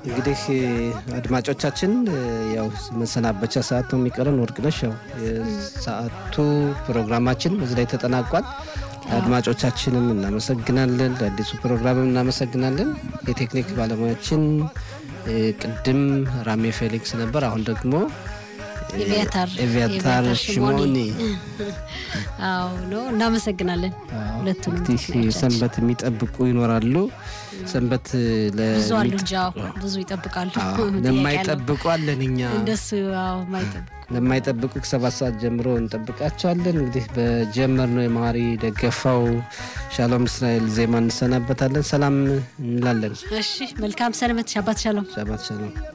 እንግዲህ አድማጮቻችን ያው መሰናበቻ ሰዓት ነው የሚቀረን። ወርቅነሽ ያው የሰዓቱ ፕሮግራማችን በዚህ ላይ ተጠናቋል። አድማጮቻችንም እናመሰግናለን። ለአዲሱ ፕሮግራምም እናመሰግናለን። የቴክኒክ ባለሙያችን ቅድም ራሜ ፌሊክስ ነበር። አሁን ደግሞ ኤቪያታር ሽሞኒ ነው። እናመሰግናለን ሁለቱንም። ሰንበት የሚጠብቁ ይኖራሉ። ሰንበት ብዙ ይጠብቃሉ። ለማይጠብቁ አለን እኛ እንደሱ ለማይጠብቁ ከ7 ሰዓት ጀምሮ እንጠብቃቸዋለን። እንግዲህ በጀመርነው የማሪ ደገፋው ሻሎም እስራኤል ዜማ እንሰናበታለን። ሰላም እንላለን። እሺ፣ መልካም ሰንበት። ሻባት ሻሎም። ሻባት ሻሎም።